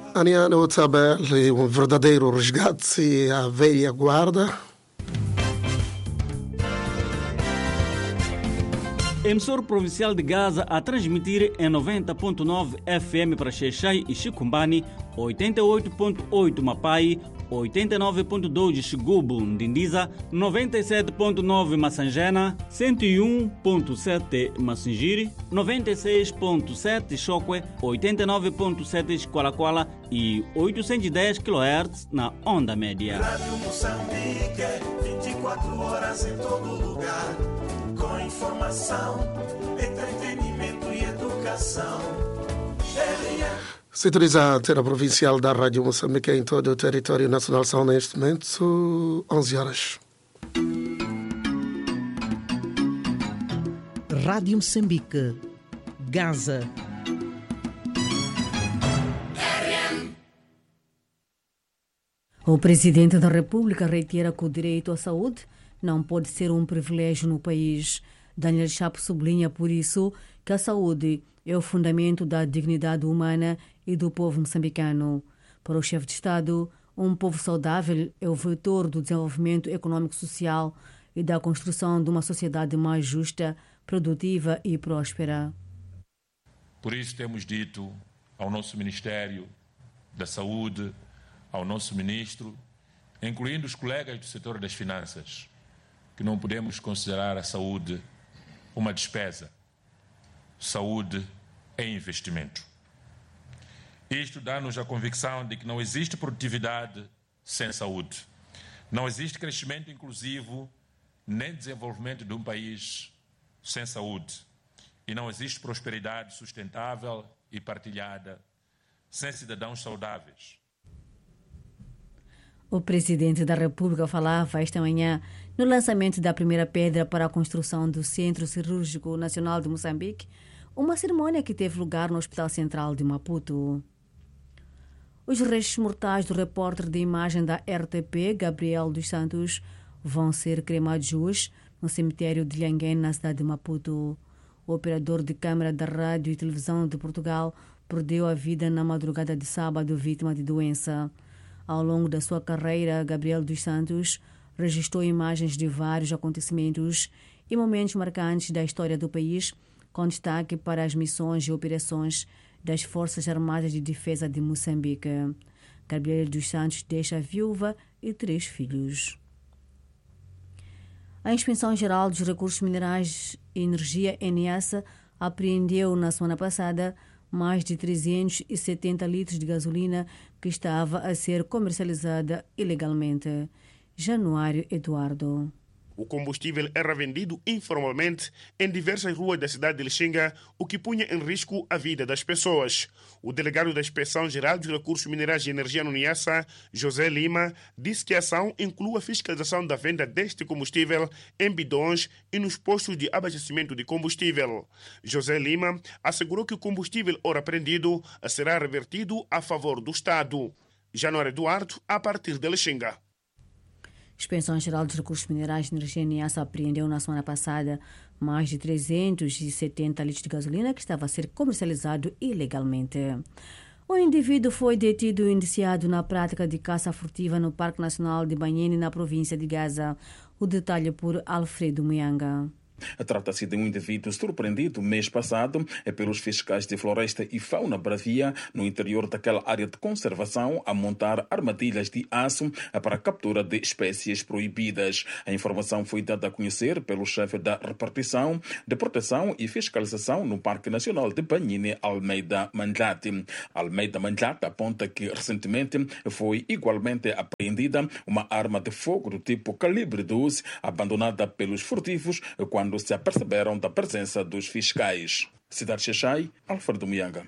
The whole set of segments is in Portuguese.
Aniano Tabel, um verdadeiro resgate à velha guarda. Emissor provincial de Gaza a transmitir em 90.9 FM para Xexai e Chicumbani, 88.8 Mapai, 89.2 de Xigubu, Ndindiza, 97.9 Massangena, 101.7 Massingiri, 96.7 Chokwe, 89.7 Xqualaquala e 810 kHz na onda média. Rádio Moçambique, 24 horas em todo lugar, com informação, entretenimento e educação. Sintonizar a antena provincial da Rádio Moçambique em todo o território nacional. São neste momento 11 horas. Rádio Moçambique, Gaza. O Presidente da República reitera que o direito à saúde não pode ser um privilégio no país. Daniel Chapo sublinha, por isso, que a saúde é o fundamento da dignidade humana e do povo moçambicano. Para o chefe de Estado, um povo saudável é o vetor do desenvolvimento econômico-social e da construção de uma sociedade mais justa, produtiva e próspera. Por isso temos dito ao nosso Ministério da Saúde, ao nosso Ministro, incluindo os colegas do setor das finanças, que não podemos considerar a saúde uma despesa. Saúde é investimento. Isto dá-nos a convicção de que não existe produtividade sem saúde. Não existe crescimento inclusivo nem desenvolvimento de um país sem saúde. E não existe prosperidade sustentável e partilhada sem cidadãos saudáveis. O Presidente da República falava esta manhã no lançamento da primeira pedra para a construção do Centro Cirúrgico Nacional de Moçambique, uma cerimônia que teve lugar no Hospital Central de Maputo. Os restos mortais do repórter de imagem da RTP, Gabriel dos Santos, vão ser cremados hoje no cemitério de Lhanguém, na cidade de Maputo. O operador de câmara da Rádio e Televisão de Portugal perdeu a vida na madrugada de sábado, vítima de doença. Ao longo da sua carreira, Gabriel dos Santos registrou imagens de vários acontecimentos e momentos marcantes da história do país, com destaque para as missões e operações das Forças Armadas de Defesa de Moçambique. Gabriel dos Santos deixa viúva e 3 filhos. A Inspeção Geral dos Recursos Minerais e Energia, ENEASA, apreendeu na semana passada mais de 370 litros de gasolina que estava a ser comercializada ilegalmente. Januário Eduardo. O combustível era vendido informalmente em diversas ruas da cidade de Lixinga, o que punha em risco a vida das pessoas. O delegado da Inspeção Geral dos Recursos Minerais e Energia no NIASA, José Lima, disse que a ação inclui a fiscalização da venda deste combustível em bidões e nos postos de abastecimento de combustível. José Lima assegurou que o combustível ora apreendido será revertido a favor do Estado. Januário Eduardo, a partir de Lixinga. A Inspeção Geral dos Recursos Minerais e Energia NIASA apreendeu na semana passada mais de 370 litros de gasolina que estava a ser comercializado ilegalmente. O indivíduo foi detido e indiciado na prática de caça furtiva no Parque Nacional de Banhene, na província de Gaza. O detalhe por Alfredo Muyanga. Trata-se de um indivíduo surpreendido mês passado pelos fiscais de Floresta e Fauna Bravia no interior daquela área de conservação a montar armadilhas de aço para a captura de espécies proibidas. A informação foi dada a conhecer pelo chefe da repartição de proteção e fiscalização no Parque Nacional de Banhene, Almeida Mandlati. Almeida Mandlati aponta que recentemente foi igualmente apreendida uma arma de fogo do tipo calibre 12 abandonada pelos furtivos quando se aperceberam da presença dos fiscais. Cidade Xexai, Alfredo Muyanga.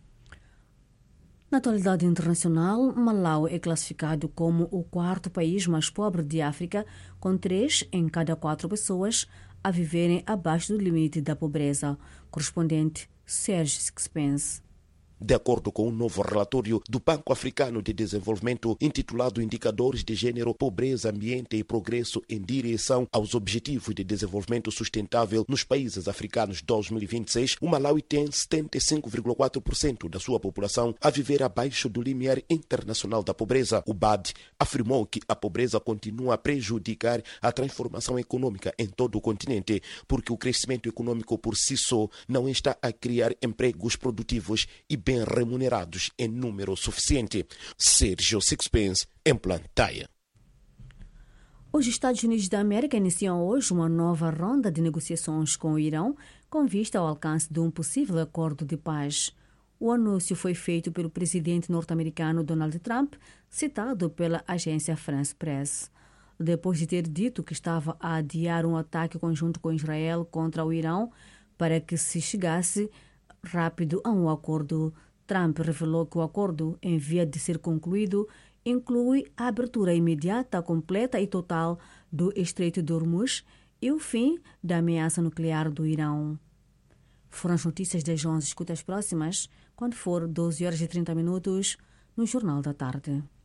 Na atualidade internacional, Malau é classificado como o 4º país mais pobre de África, com 3 em cada 4 pessoas a viverem abaixo do limite da pobreza. Correspondente Sérgio Sixpence. De acordo com um novo relatório do Banco Africano de Desenvolvimento intitulado Indicadores de Gênero, Pobreza, Ambiente e Progresso em Direção aos Objetivos de Desenvolvimento Sustentável nos Países Africanos 2026, o Malawi tem 75,4% da sua população a viver abaixo do limiar internacional da pobreza. O BAD afirmou que a pobreza continua a prejudicar a transformação econômica em todo o continente, porque o crescimento econômico por si só não está a criar empregos produtivos e bem remunerados em número suficiente. Sérgio Sixpence, em Plantaia. Os Estados Unidos da América iniciam hoje uma nova ronda de negociações com o Irão, com vista ao alcance de um possível acordo de paz. O anúncio foi feito pelo presidente norte-americano Donald Trump, citado pela agência France Press. Depois de ter dito que estava a adiar um ataque conjunto com Israel contra o Irão para que se chegasse rápido a um acordo, Trump revelou que o acordo, em via de ser concluído, inclui a abertura imediata, completa e total do Estreito de Hormuz e o fim da ameaça nuclear do Irão. Foram as notícias das 11. Escuta as próximas, quando for 12 horas e 30 minutos, no Jornal da Tarde.